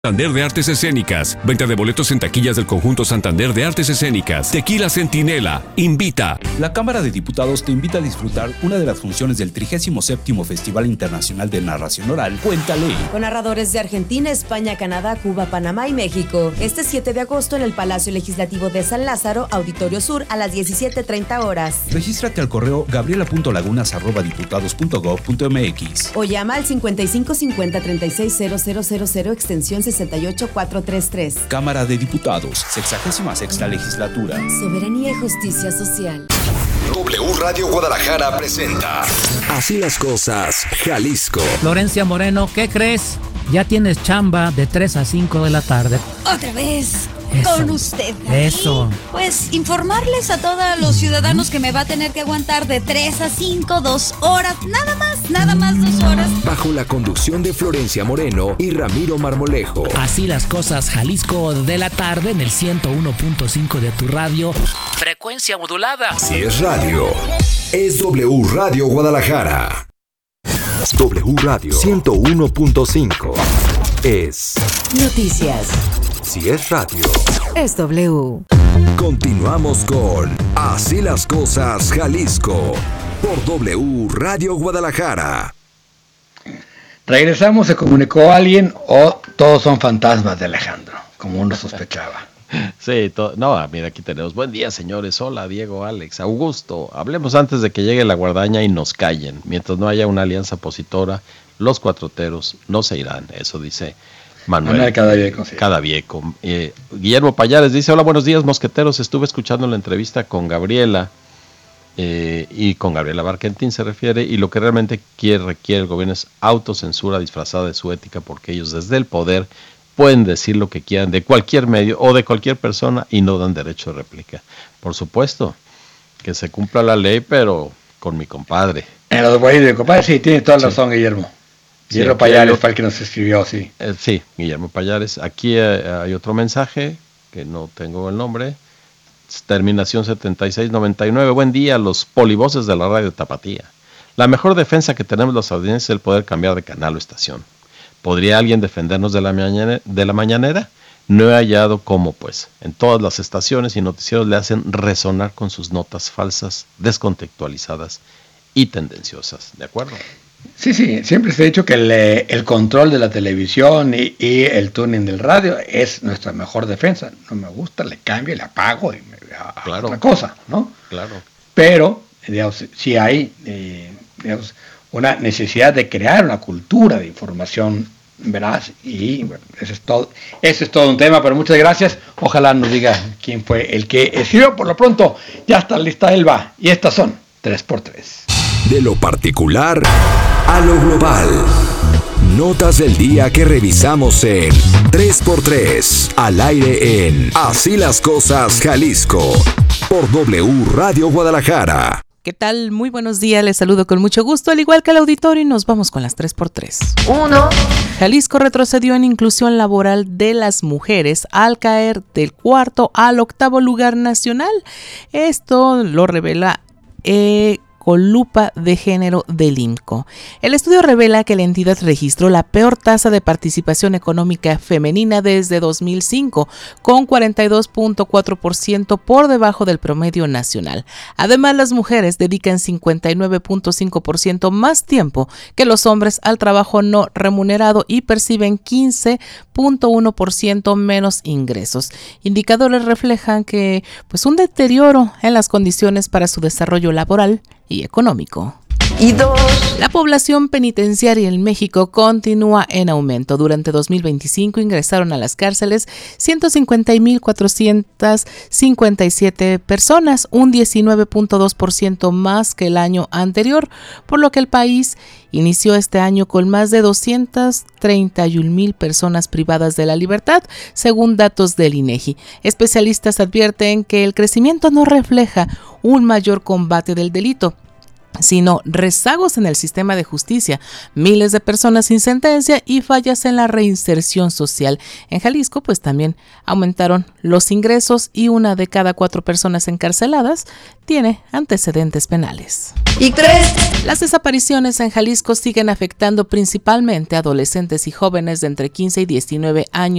Santander de Artes Escénicas. Venta de boletos en taquillas del Conjunto Santander de Artes Escénicas. Tequila Centinela. Invita. La Cámara de Diputados te invita a disfrutar una de las funciones del 37º Festival Internacional de Narración Oral, Cuéntale. Con narradores de Argentina, España, Canadá, Cuba, Panamá y México. Este 7 de agosto en el Palacio Legislativo de San Lázaro, Auditorio Sur, a las 17:30 horas. Regístrate al correo gabriela.lagunas@diputados.gov.mx o llama al 5550-360000 extensión 68433. Cámara de Diputados, 66ª Legislatura. Soberanía y justicia social. W Radio Guadalajara presenta Así las cosas, Jalisco. Florencia Moreno, ¿qué crees? Ya tienes chamba de 3 a 5 de la tarde. ¿Otra vez? Eso, con usted. Eso. Pues informarles a todos los ciudadanos que me va a tener que aguantar de 3 a 5, 2 horas, nada más 2 horas. Bajo la conducción de Florencia Moreno y Ramiro Marmolejo. Así las cosas, Jalisco de la tarde en el 101.5 de tu radio. Frecuencia modulada. Si es radio, es W Radio Guadalajara. W Radio 101.5 es Noticias. Si es radio, es W. Continuamos con Así las cosas, Jalisco, por W Radio Guadalajara. Regresamos, se comunicó alguien o todos son fantasmas de Alejandro, como uno sospechaba. Sí, mira, aquí tenemos. Buen día, señores. Hola, Diego, Alex, Augusto. Hablemos antes de que llegue la guardaña y nos callen. Mientras no haya una alianza opositora, los cuatroteros no se irán. Eso dice Manuel Cadavieco. Sí. Cadavieco. Guillermo Payares dice: hola, buenos días, mosqueteros. Estuve escuchando la entrevista con Gabriela y con Gabriela Barquentín se refiere, y lo que realmente requiere el gobierno es autocensura disfrazada de su ética, porque ellos desde el poder pueden decir lo que quieran de cualquier medio o de cualquier persona y no dan derecho de réplica. Por supuesto, que se cumpla la ley, pero con mi compadre. En los bueyes de compadre, sí, tiene toda la razón, Guillermo. Guillermo Payares fue el que nos escribió, sí. Sí, Guillermo Payares. Aquí hay otro mensaje, que no tengo el nombre. Terminación 7699. Buen día, los polivoces de la radio Tapatía. La mejor defensa que tenemos los audiencias es el poder cambiar de canal o estación. ¿Podría alguien defendernos de la mañanera? No he hallado cómo, pues. En todas las estaciones y noticieros le hacen resonar con sus notas falsas, descontextualizadas y tendenciosas. ¿De acuerdo? Sí, siempre se ha dicho que el control de la televisión y el tuning del radio es nuestra mejor defensa. No me gusta, le cambio, le apago y me voy a otra cosa, ¿no? Claro. Pero, digamos, sí hay, una necesidad de crear una cultura de información veraz y bueno, ese es todo un tema, pero muchas gracias. Ojalá nos diga quién fue el que escribió. Por lo pronto, ya está lista Elba y estas son 3x3. De lo particular a lo global. Notas del día que revisamos en 3x3, al aire en Así las cosas, Jalisco, por W Radio Guadalajara. ¿Qué tal? Muy buenos días, les saludo con mucho gusto, al igual que al auditorio, y nos vamos con las 3x3. 1. Jalisco retrocedió en inclusión laboral de las mujeres al caer del 4º al 8º lugar nacional. Esto lo revela con lupa de género del IMCO. El estudio revela que la entidad registró la peor tasa de participación económica femenina desde 2005, con 42.4% por debajo del promedio nacional. Además, las mujeres dedican 59.5% más tiempo que los hombres al trabajo no remunerado y perciben 15.1% menos ingresos. Indicadores reflejan que un deterioro en las condiciones para su desarrollo laboral y económico. Y 2. La población penitenciaria en México continúa en aumento. Durante 2025 ingresaron a las cárceles 150,457 personas, un 19.2% más que el año anterior, por lo que el país inició este año con más de 231,000 personas privadas de la libertad, según datos del INEGI. Especialistas advierten que el crecimiento no refleja un mayor combate del delito, sino rezagos en el sistema de justicia, miles de personas sin sentencia y fallas en la reinserción social. En Jalisco, pues también aumentaron los ingresos y 1 de cada 4 personas encarceladas tiene antecedentes penales. Y 3. Las desapariciones en Jalisco siguen afectando principalmente a adolescentes y jóvenes de entre 15 y 19 años